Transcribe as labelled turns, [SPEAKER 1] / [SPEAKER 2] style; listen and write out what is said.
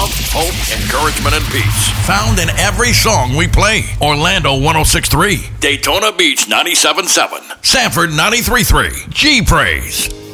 [SPEAKER 1] love, hope, encouragement, and peace. Found in every song we play. Orlando 106.3, Daytona Beach 97.7, Sanford 93.3, G Praise.